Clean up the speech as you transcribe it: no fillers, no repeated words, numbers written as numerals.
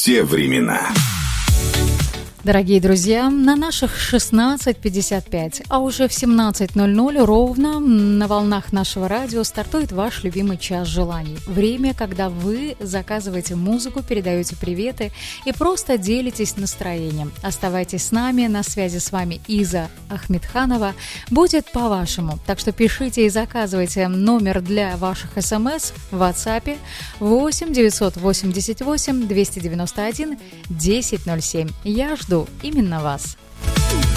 те времена. Дорогие друзья, на наших 16:55, а уже в 17:00 ровно на волнах нашего радио стартует ваш любимый час желаний. Время, когда вы заказываете музыку, передаете приветы и просто делитесь настроением. Оставайтесь с нами, на связи с вами Иза Ахмедханова. Будет по-вашему, так что пишите и заказывайте. Номер для ваших смс в WhatsApp 8 988 291 1007. Я жду именно вас.